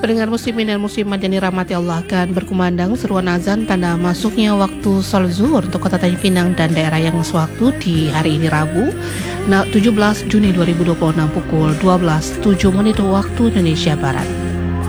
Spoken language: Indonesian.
Pendengar muslimin dan muslimat yang dirahmati Allah, akan berkumandang seruan azan tanda masuknya waktu salat zuhur untuk Kota Tanjung Pinang dan daerah yang sewaktu di hari ini Rabu 17 Juni 2026 pukul 12:07 waktu Indonesia Barat.